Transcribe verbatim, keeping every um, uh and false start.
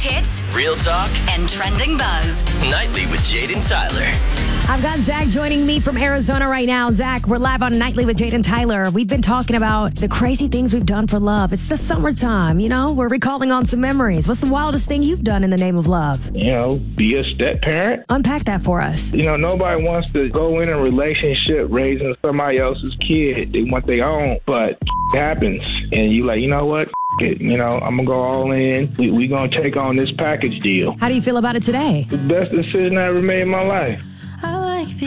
Biggest hits, real talk, and trending buzz. Nightly with Jaden Tyler. I've got Zach joining me from Arizona right now. Zach, we're live on Nightly with Jaden Tyler. We've been talking about the crazy things we've done for love. It's the summertime, you know? We're recalling on some memories. What's the wildest thing you've done in the name of love? You know, be a step parent. Unpack that for us. You know, nobody wants to go in a relationship raising somebody else's kid. They want their own, but it happens. And you like, you know what? It, you know, I'm going to go all in. We we going to take on this package deal. How do you feel about it today? The best decision I ever made in my life.